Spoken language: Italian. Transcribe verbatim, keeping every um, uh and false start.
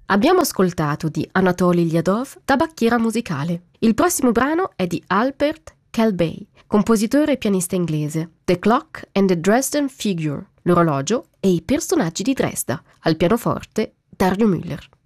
Abbiamo ascoltato di Anatoly Lyadov Tabacchiera musicale. Il prossimo brano è di Albert Kelbey, compositore e pianista inglese. The Clock and the Dresden Figure, l'orologio e i personaggi di Dresda. Al pianoforte Dario Müller.